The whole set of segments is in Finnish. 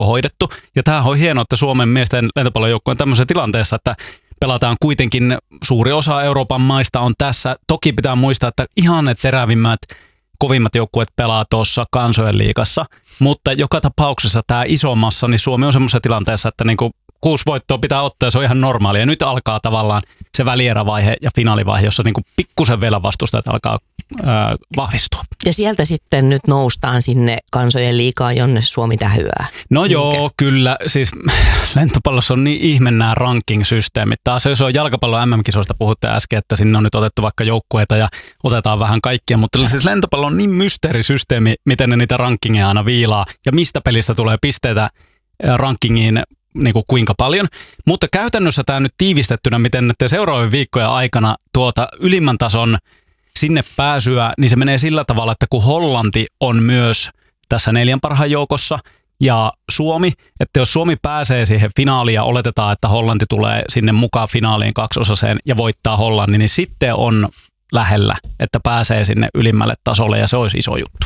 hoidettu. Ja tämähän on hienoa, että Suomen miesten lentopallojoukkue on tämmöisessä tilanteessa, että pelataan kuitenkin, suuri osa Euroopan maista on tässä. Toki pitää muistaa, että ihan ne terävimmät, kovimmat joukkueet pelaa tuossa kansojen liigassa, mutta joka tapauksessa tämä isommassa, niin Suomi on semmoisessa tilanteessa, että niinku 6 voittoa pitää ottaa ja se on ihan normaalia. Ja nyt alkaa tavallaan se välierävaihe ja finaalivaihe, jossa niinku pikkusen vielä vastustajat alkaa vahvistua. Ja sieltä sitten nyt noustaan sinne kansojen liigaan, jonne Suomi tähyää. No joo, kyllä. Siis lentopallossa on niin ihme nämä ranking-systeemit. Taas jos on jalkapallon MM-kisoista puhutte äsken, että sinne on nyt otettu vaikka joukkueita ja otetaan vähän kaikkia, mutta siis lentopallo on niin mysteerisysteemi, miten ne niitä rankingeja aina viilaa ja mistä pelistä tulee pisteitä rankingiin niin kuin kuinka paljon. Mutta käytännössä tämä nyt tiivistettynä, miten näiden seuraavien viikkojen aikana tuota ylimmän tason sinne pääsyä, niin se menee sillä tavalla, että kun Hollanti on myös tässä 4 parhaan joukossa ja Suomi, että jos Suomi pääsee siihen finaaliin ja oletetaan, että Hollanti tulee sinne mukaan finaaliin 2-osaseen ja voittaa Hollannin, niin sitten on lähellä, että pääsee sinne ylimmälle tasolle ja se olisi iso juttu.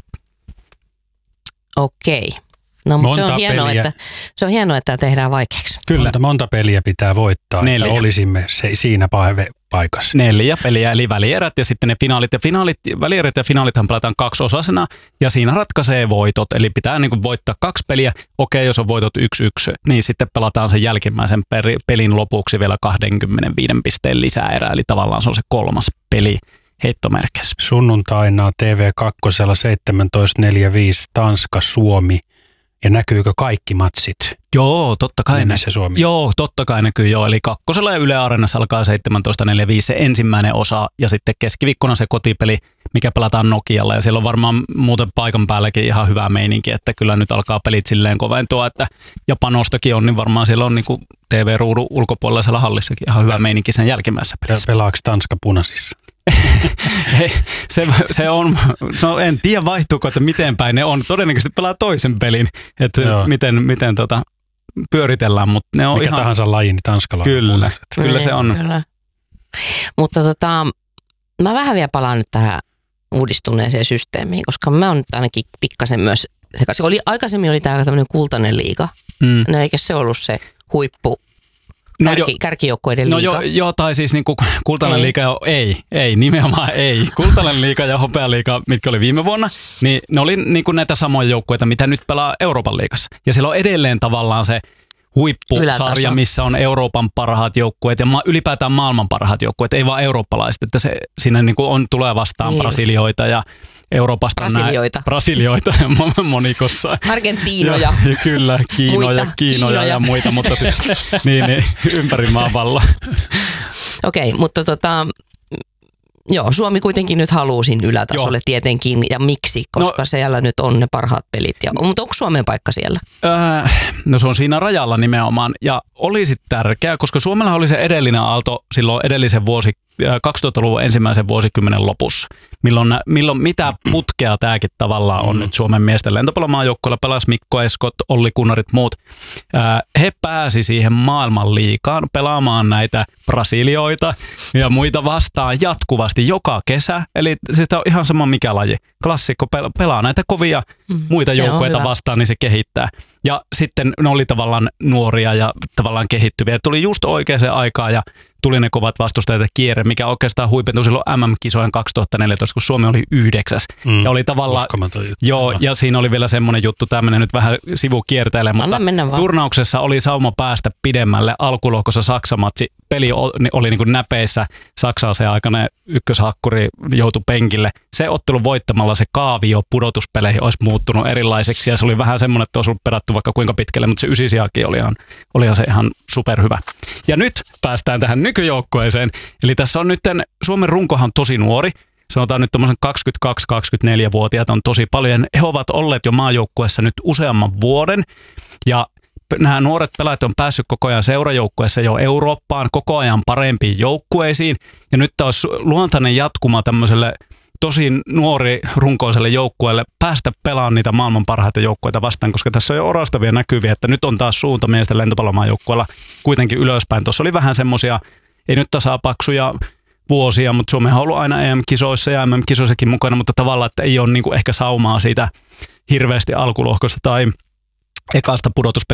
Okei. No, mutta se on hienoa, että tehdään vaikeaksi. Kyllä. Monta peliä pitää voittaa, 4. Että olisimme siinä paikassa. 4 peliä, eli välierät ja sitten ne finaalit. Ja välierät ja finaalithan pelataan 2-osasena ja siinä ratkaisee voitot. Eli pitää niin kuin voittaa 2 peliä. Okei, jos on voitot 1-1, niin sitten pelataan sen jälkimmäisen pelin lopuksi vielä 25 pisteen lisäerä. Eli tavallaan se on se 3. peli heittomerkeissä. Sunnuntaina TV2 17.45 Tanska, Suomi. Ja näkyykö kaikki matsit? Joo, totta kai. Suomi? Joo, totta kai näkyy joo. Eli 2. ja Yle Areenassa alkaa 17.45 se ensimmäinen osa ja sitten keskiviikkona se kotipeli, mikä pelataan Nokialla. Ja siellä on varmaan muuten paikan päälläkin ihan hyvä meininki, että kyllä nyt alkaa pelit silleen koventua. Ja panostakin on, niin varmaan siellä on niin kuin TV-ruudun ulkopuolella siellä hallissakin ihan hyvä meininki sen jälkimmäisessä pelissä. Pelaako Tanska punaisissa? se on, no en tiedä vaihtuuko, että miten päin ne on. Todennäköisesti pelaa toisen pelin, että miten pyöritellään, mutta ne on mikä ihan tahansa laji, niin Tanskalla on punaiset. Kyllä se on. Kyllä. Mutta mä vähän vielä palaan nyt tähän uudistuneeseen systeemiin, koska mä oon ainakin pikkasen myös sekaisin. Aikaisemmin oli täällä tämmöinen kultainen liiga, no eikä se ollut se huippu kärkijoukkueiden liiga. Joo, tai siis niinku kultainen liiga ei, nimenomaan ei. Kultainen liiga ja hopealiiga, mitkä oli viime vuonna, niin ne oli niinku näitä samoja joukkueita, mitä nyt pelaa Euroopan liigassa. Ja siellä on edelleen tavallaan se huippusarja, missä on Euroopan parhaat joukkueet ja ylipäätään maailman parhaat joukkueet, ei vaan eurooppalaiset, että se siinä niinku tulee vastaan niin Brasilioita ja Euroopasta Brasilioita monikossa. Argentiinoja. Ja kyllä, Kiinoja ja muita, mutta niin, ympäri maapalloa. Okei, mutta joo, Suomi kuitenkin nyt haluaa sinne ylätasolle tietenkin, ja miksi? Koska siellä nyt on ne parhaat pelit. Mutta onko Suomen paikka siellä? No se on siinä rajalla nimenomaan, ja olisi tärkeää, koska Suomella oli se edellinen aalto silloin edellisen 2000-luvun ensimmäisen vuosikymmenen lopussa, milloin mitä putkea tämäkin tavallaan on nyt Suomen miesten lentopallomaajoukkueella, pelasi Mikko Eskot, Olli Kunnarit, muut. He pääsi siihen maailman liigaan pelaamaan näitä Brasilioita ja muita vastaan jatkuvasti joka kesä, eli siis on ihan sama mikä laji. Klassikko pelaa näitä kovia muita joukkueita vastaan, niin se kehittää. Ja sitten ne oli tavallaan nuoria ja tavallaan kehittyviä. Tuli just oikeaan aikaan ja tuli ne kovat vastustajat ja kierre, mikä oikeastaan huipentui silloin MM-kisojen 2014, kun Suomi oli 9. Ja oli tavallaan, ja siinä oli vielä semmoinen juttu, tämmöinen nyt vähän sivukierteille, mutta turnauksessa oli sauma päästä pidemmälle. Alkulohkossa Saksa-matsi, peli oli niin kuin näpeissä. Saksa se aikana ykköshakkuri joutui penkille. Se ottelu voittamalla se kaavio pudotuspeleihin olisi muuttunut erilaiseksi ja se oli vähän semmoinen, että olisi ollut perattu vaikka kuinka pitkälle, mutta se 9 olihan se ihan superhyvä. Ja nyt päästään tähän nykyjoukkueeseen. Eli tässä on nyt, Suomen runkohan tosi nuori. Sanotaan nyt tuommoisen 22-24-vuotiaat on tosi paljon. He ovat olleet jo maajoukkueessa nyt useamman vuoden. Ja nämä nuoret pelaajat on päässyt koko ajan seurajoukkueessa jo Eurooppaan, koko ajan parempiin joukkueisiin. Ja nyt tämä olisi luontainen jatkuma tämmöiselle tosi nuori runkoiselle joukkueelle päästä pelaamaan niitä maailman parhaita joukkueita vastaan, koska tässä on jo orastavia näkyviä, että nyt on taas suunta miesten lentopallomaajoukkueella kuitenkin ylöspäin. Tuossa oli vähän semmoisia, ei nyt tasapaksuja vuosia, mutta Suomi on ollut aina EM-kisoissa ja MM-kisoissakin mukana, mutta tavallaan, että ei ole niinku ehkä saumaa siitä hirveästi alkulohkossa tai ekasta